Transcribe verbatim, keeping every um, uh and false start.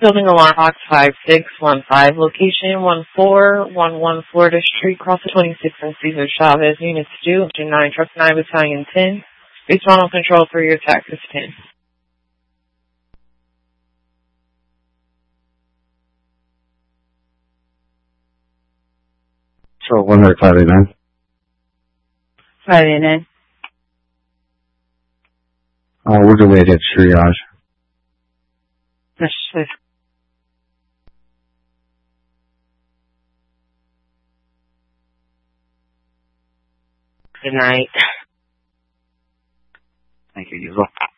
Building alarm box five six one five, location one four one one Florida Street, cross the twenty-six and Cesar Chavez, units due, engine nine, truck nine, battalion ten. Base model control for your taxis ten. So one hundred five eighty-nine. five eighty-nine. Uh, we're delayed at triage. That's Good night. Thank you, Diesel.